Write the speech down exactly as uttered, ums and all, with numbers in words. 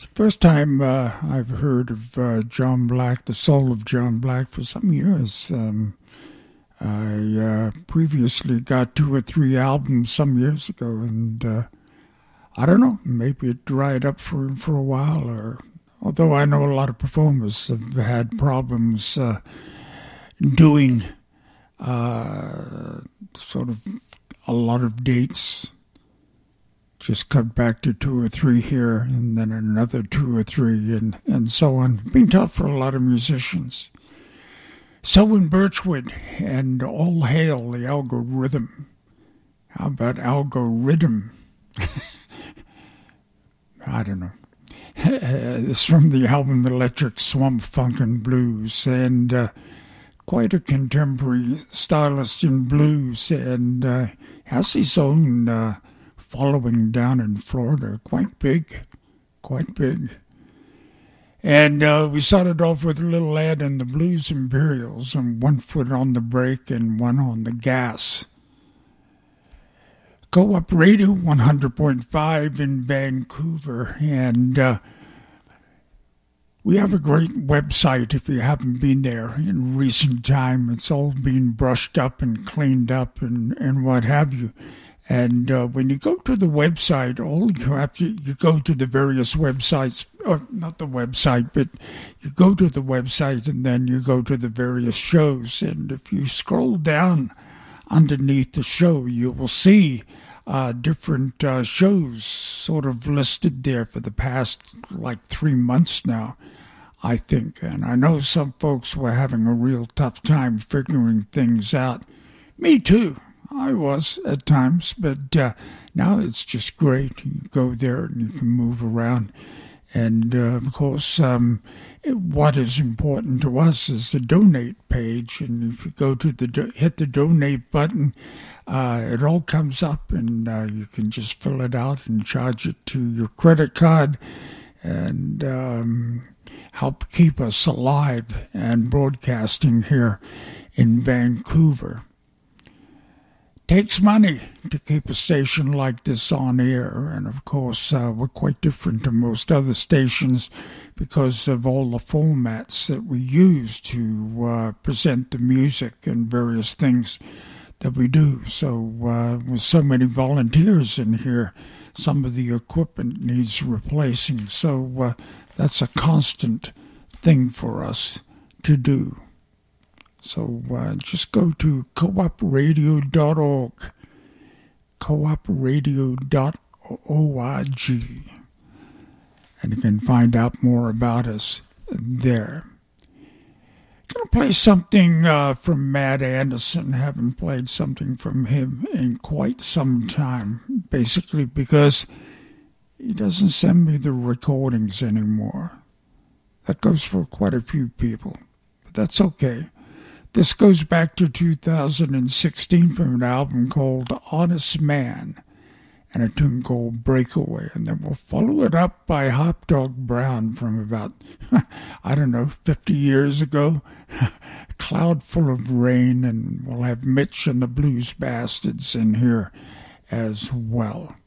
First time uh, I've heard of uh, John Black, the soul of John Black, for some years. Um, I uh, previously got two or three albums some years ago, and uh, I don't know, maybe it dried up for for a while. Or although I know a lot of performers have had problems uh, doing uh, sort of a lot of dates. Just cut back to two or three here, and then another two or three, and, and so on. Been tough for a lot of musicians. Selwyn Birchwood and All Hail the Algorithm. How about Algorithm? I don't know. It's from the album Electric Swamp Funk and Blues, and uh, quite a contemporary stylist in blues, and uh, has his own uh, following down in Florida, quite big, quite big. And uh, we started off with a little ad in the Blues Imperials, and one foot on the brake and one on the gas. Co-op Radio one hundred point five in Vancouver, and uh, we have a great website if you haven't been there in recent time. It's all been brushed up and cleaned up and, and what have you. And uh, when you go to the website, all you have to, you go to the various websites, or not the website, but you go to the website and then you go to the various shows. And if you scroll down underneath the show, you will see uh, different uh, shows sort of listed there for the past like three months now, I think. And I know some folks were having a real tough time figuring things out. Me too. I was at times, but uh, now it's just great. You go there and you can move around. And, uh, of course, um, what is important to us is the donate page. And if you go to the do- hit the donate button, uh, it all comes up, and uh, you can just fill it out and charge it to your credit card and um, help keep us alive and broadcasting here in Vancouver. Takes money to keep a station like this on air, and of course uh, we're quite different to most other stations because of all the formats that we use to uh, present the music and various things that we do. So uh, with so many volunteers in here, some of the equipment needs replacing, so uh, that's a constant thing for us to do. So uh, just go to co op radio dot org, co op radio dot org, and you can find out more about us there. I'm going to play something uh, from Matt Anderson. Haven't played something from him in quite some time, basically because he doesn't send me the recordings anymore. That goes for quite a few people, but that's okay. This goes back to two thousand sixteen from an album called Honest Man and a tune called Breakaway. And then we'll follow it up by Hop Dog Brown from about, I don't know, fifty years ago. Cloud Full of Rain, and we'll have Mitch and the Blues Bastards in here as well.